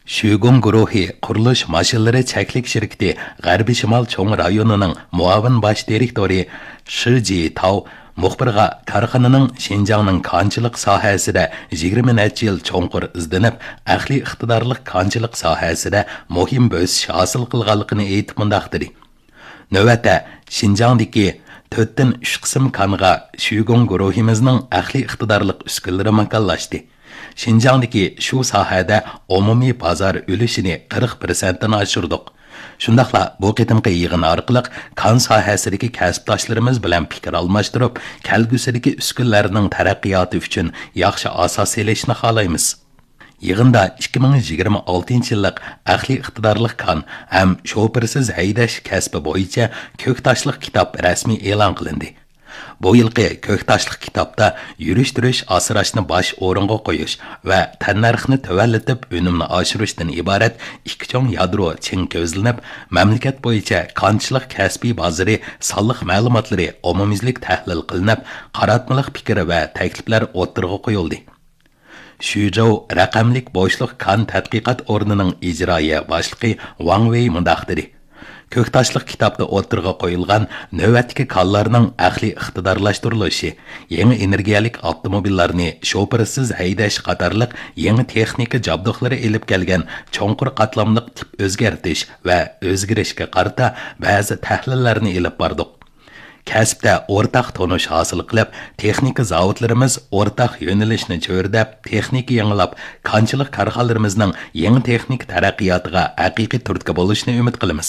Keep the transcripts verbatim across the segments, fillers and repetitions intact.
Şugun guruhi qurilish mashinalari cheklik shirkati G'arbiy Shimol cho'ng rayonining muavin bosh direktori Shi Jitao muxbirga korxonaning Shinjongning konchilik sohasida yigirma necha yil cho'nqur izlanib, aqliy iqtidorli konchilik sohasida muhim bo'sish hosil qilganligini aytib mundaq dedi. Navbatda Shinjongdagi to'rtdan uch qism konga Şugun guruhimizning aqliy iqtidorli uskunalari makonlashdi. Şinjangdaki şu sahada umumiy bozor ulushini qirq prosentdan oshirdik. Shundaqla bu qitimqi yig'in orqali kan sohasidagi kasbdoshlarimiz bilan fikr almashtirib, kelgusidagi uskunlarning taraqqiyoti uchun yaxshi asos selishni xohlaymiz. Yig'inda ikki ming yigirma oltinchi yillik aqliy iqtidorli kan ham sho'pirsiz haydash kasbi bo'yicha ko'ktoshliq kitob rasmiy e'lon qilindi. Bu yilqi ko'ktoshliq kitobda yurish-turish asrashni bosh o'ringa qo'yish va tannarxni tuvallatib unumni oshirishdan iborat ikki cho'ng yadro ching ko'zlanib, mamlakat bo'yicha konchilik kasbiy bozori sonliq ma'lumotlari umumiylik tahlil qilinib, qaratmaliq fikr va takliflar o'tirg'a qo'yildi. Shuzhou raqamlik bo'shliq kan tadqiqot o'rnining ijroiya boshlig'i Wang Wei mundaq dedi. Ko'ktoshliq kitobda o'tirg'a qo'yilgan navbatdagi konlarning aqliy iqtidorlashtirilishi, yangi energiyalik avtomobillarni sho'pirsiz haydash qatorliq yangi texnika jabduqlari elib kelgan cho'nqur qatlamliq tip o'zgartish va o'zgarishga qarata ba'zi tahlillarni elib bordik. Kasbda o'rtaq tonish hosil qilib, texnika zavodlarimiz o'rtaq yo'nalishni cho'rdab, texnika yangilab, konchilik korxonalarimizning yangi texnik taraqqiyotiga haqiqiy turtki bo'lishini umid qilamiz.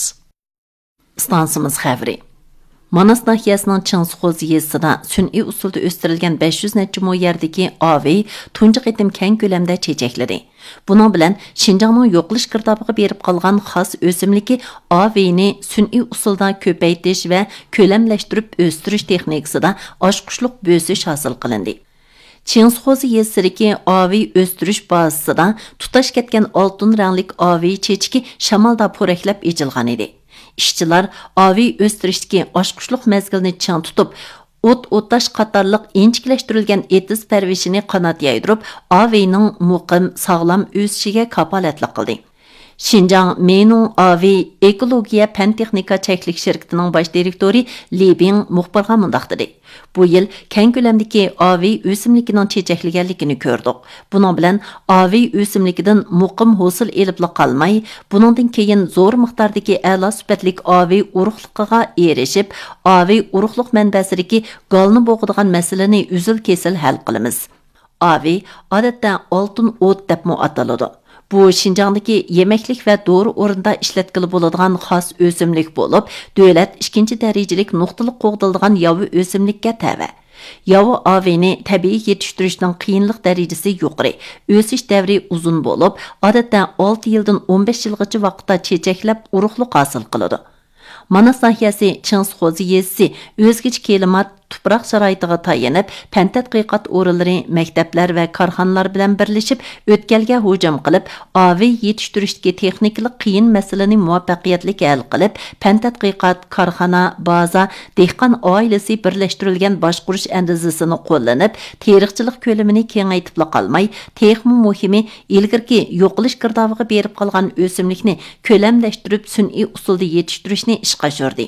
Stansımız xəbri. Manas nahiyəsinin Çingsxoz yezisida sün'iy usulda o'stirilgan besh yuz necha mo yerdagi aviy tunji qitim keng ko'lamda chechakleri. Bunun bilan Şinjangning yo'qlish girdobiga berib qolgan xos o'simligi aviyni sün'iy usulda ko'paytirish va ko'lamlashtirib o'stirish texnikasida oshqushliq bo'sish hosil qilindi. Çingsxoz yezisidagi aviy o'stirish bazasida tutash ketgan oltin ranglik aviy chechki shamolda po'raklab ejilgan edi. İşçilar aviy o'stirishdagi oshqushliq mezgilni chang tutib, o't o'tash qatorliq inchikleştirilgan etiz parvishini qanot yaydirib, aviyning muqim sog'lom o'sishiga kapolatlik qildi. Şinjang Menung Aviy Ekologiya Pan Texnika Cheklik shirkatining bosh direktori Li Bing muxbirga mundaq dedi. Bu yil keng ko'lamdagi aviy o'simligining chechaklaganligini ko'rdik. Buning bilan aviy o'simligidan muqim hosil elibli qolmay, buningdan keyin zo'r miqdordagi a'lo sifatlik aviy urug'liqiga erishib, aviy urug'liq manbasidagi golni bo'g'adigan masalani uzil kesil hal qilamiz. Aviy odatda oltin o't deb ataladi. Bu Şinjangdagi yemeklik va dori o'rinda ishlatkili bo'ladigan xos o'simlik bo'lib, davlat ikkinchi darajalik nuqtaliq qo'g'diladigan yovi o'simlikka tava. Yovi avini tabiiy yetishtirishning qiyinlik darajasi yuqori, o'sish davri uzun bo'lib, odatda olti yildan o'n besh yilgacha vaqtda chechaklab urug'liq hosil qiladi. Manas nahiyasi Çingsxoz yezisi o'zgacha klimat tuproq sharoitiga tayanib, fan tadqiqot o'rinlari, maktablar va korxonalar bilan birlashib, o'tkalga hujum qilib, aviy yetishtirishdagi texnikalik qiyin masalani muvaffaqiyatli hal qilib, fan tadqiqot, korxona, baza, dehqon oilasi birlashtirilgan boshqurish andazasini qo'llanib, tarixchilik ko'lamini kengaytib qolmay, texmi muhimi ilgirki yo'qolish girdobiga berib qolgan o'simlikni ko'lamlashtirib, sun'iy usulda yetishtirishni ishga oshirdi.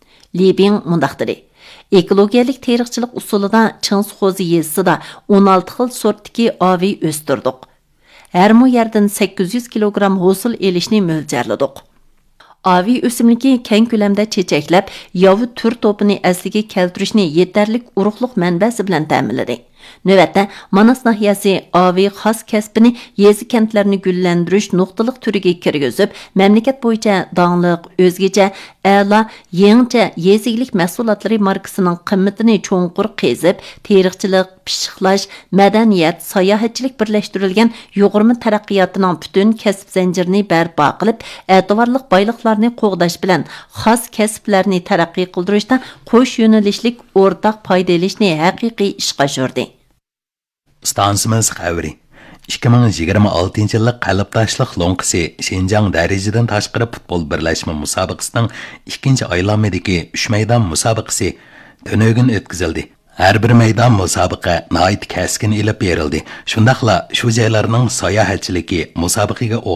Li Bing mundaq dedi. Ekologiyalik tarixchilik usulida Çingsxoz yezisida o'n olti xil sortdagi aviy o'stirdik. Har mo yerdan sakkiz yuz kilogramm hosil elishni mo'ljalladik. Aviy o'simligi keng ko'lamda chechaklab, yovi tur to'pini asliga keltirishni yetarlik urug'liq manbasi bilan ta'minladi. Navbatda Manas nahiyasi aviy xos kasbini yezi kentlarini gullantirish nuqtaliq turiga kirgizib, mamlakat bo'yicha dongliq, o'zgacha, a'lo, yangicha yezilik mahsulotlari markasining qimmatini cho'nqur qezib, tarixchilik, pishiqlash, madaniyat, sayohatchilik birlashtirilgan yuqori taraqqiyotining butun kasb zanjirini barpo qilib, e'tiborli boyliqlarni qo'g'dash bilan xos kasblarni taraqqiy qildirishda qo'sh yo'nalishlik o'rtaq foyda olishni haqiqiy ishga oshirdi. Stansimiz xabari. ikki ming yigirma oltinchi yillik qalbtoshliq lo'nqisi Şinjang darajadan tashqari futbol birlashma musobaqasining ikkinchi aylanmadagi uch maydon musobaqasi tunugun o'tkazildi. Har bir maydon musobaqa nihoyat kaskin ilib berildi. Shundaqla shu joylarning sayohatchiligi musobaqaga